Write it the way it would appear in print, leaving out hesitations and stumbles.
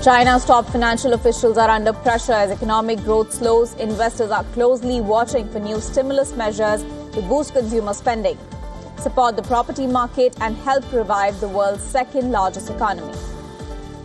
China's top financial officials are under pressure as economic growth slows. Investors are closely watching for new stimulus measures to boost consumer spending, support the property market and help revive the world's second largest economy.